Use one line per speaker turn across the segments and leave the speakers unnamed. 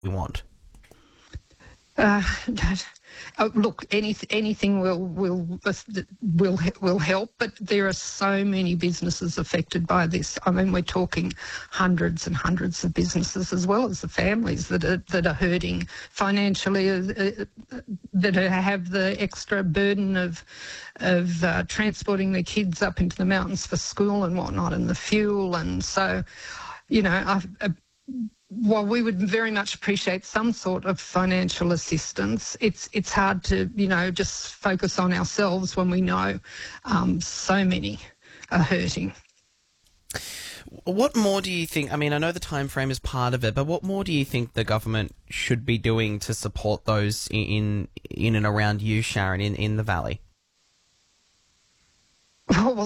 we want?
Uh, Look, anything will help, but there are so many businesses affected by this. I mean, we're talking hundreds and hundreds of businesses, as well as the families that are hurting financially, that have the extra burden of transporting their kids up into the mountains for school and whatnot, and the fuel. And so, while we would very much appreciate some sort of financial assistance, it's hard to, just focus on ourselves when we know so many are hurting.
What more do you think, I mean, I know the time frame is part of it, but what more do you think the government should be doing to support those in and around you, Sharon, in the Valley?
Well,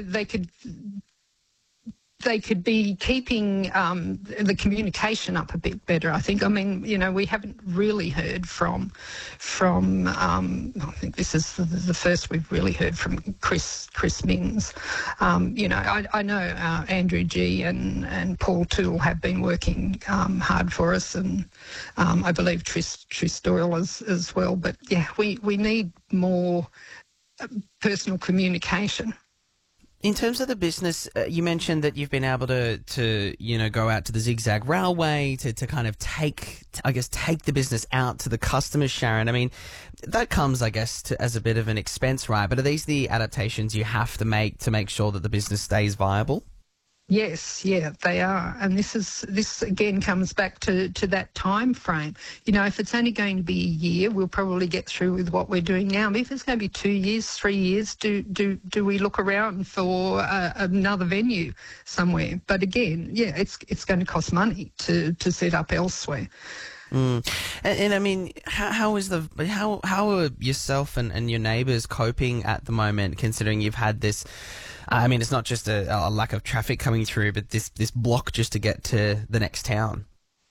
they could be keeping the communication up a bit better, I think. I mean, we haven't really heard from I think this is the first we've really heard from Chris Minns. I know Andrew G and Paul Toole have been working hard for us, and I believe Tris Doyle as well. But, yeah, we need more personal communication.
In terms of the business, you mentioned that you've been able to go out to the Zigzag Railway to kind of take the business out to the customers, Sharon. I mean, that comes, I guess, as a bit of an expense, right? But are these the adaptations you have to make sure that the business stays viable?
Yes, yeah, they are. And this again comes back to that time frame. If it's only going to be a year, we'll probably get through with what we're doing now. But if it's going to be 2 years, 3 years, do we look around for another venue somewhere? But again, yeah, it's going to cost money to set up elsewhere.
And I mean, how are yourself and your neighbours coping at the moment, considering you've had this? I mean, it's not just a lack of traffic coming through, but this block just to get to the next town.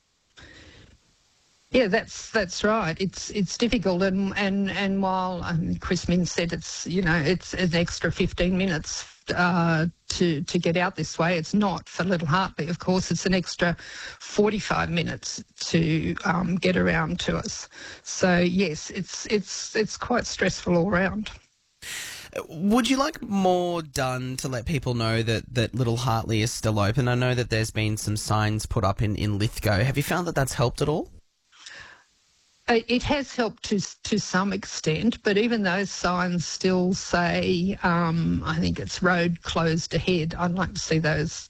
Yeah, that's right. It's difficult, and while Chris Minns said it's an extra 15 minutes to get out this way, it's not for Little Hartley. Of course, it's an extra 45 minutes to get around to us. So yes, it's quite stressful all round.
Would you like more done to let people know that Little Hartley is still open? I know that there's been some signs put up in Lithgow. Have you found that that's helped at all?
It has helped to some extent, but even those signs still say, I think it's road closed ahead. I'd like to see those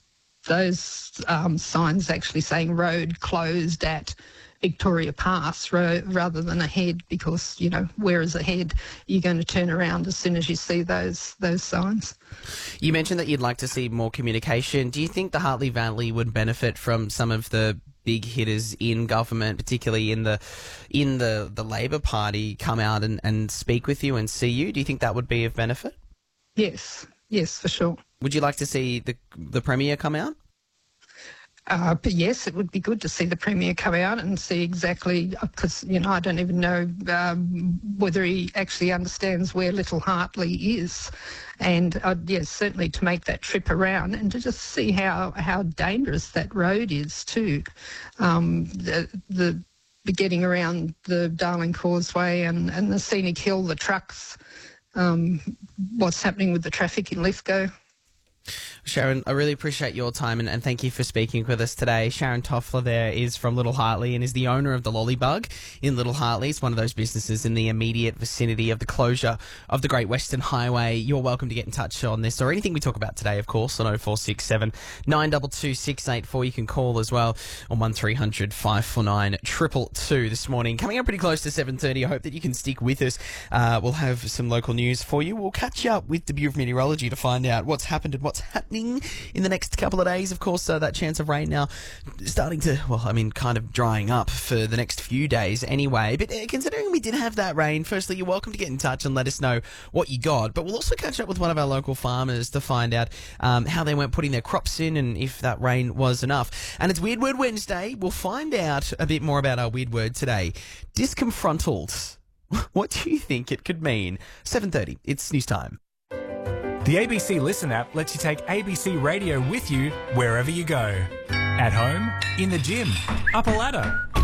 signs actually saying road closed at Victoria Pass rather than ahead, because, where is ahead? You're going to turn around as soon as you see those signs.
You mentioned that you'd like to see more communication. Do you think the Hartley Valley would benefit from some of the big hitters in government, particularly in the Labor Party, come out and speak with you and see you? Do you think that would be of benefit?
Yes, for sure.
Would you like to see the Premier come out?
But yes, it would be good to see the Premier come out and see exactly, because, I don't even know whether he actually understands where Little Hartley is. And, yes, certainly to make that trip around and to just see how dangerous that road is too. The getting around the Darling Causeway and the Scenic Hill, the trucks, what's happening with the traffic in Lithgow.
Sharon, I really appreciate your time and thank you for speaking with us today. Sharon Toffler there is from Little Hartley and is the owner of the Lollybug in Little Hartley. It's one of those businesses in the immediate vicinity of the closure of the Great Western Highway. You're welcome to get in touch on this or anything we talk about today, of course, on 0467 922 684. You can call as well on 1300 549 222 this morning. Coming up pretty close to 7:30. I hope that you can stick with us. We'll have some local news for you. We'll catch you up with the Bureau of Meteorology to find out what's happened and what's happening in the next couple of days. Of course, that chance of rain now starting to, kind of drying up for the next few days anyway. But considering we did have that rain, firstly, you're welcome to get in touch and let us know what you got. But we'll also catch up with one of our local farmers to find out how they went putting their crops in and if that rain was enough. And it's Weird Word Wednesday. We'll find out a bit more about our weird word today. Disconfrontled. What do you think it could mean? 7:30. It's news time.
The ABC Listen app lets you take ABC Radio with you wherever you go. At home, in the gym, up a ladder,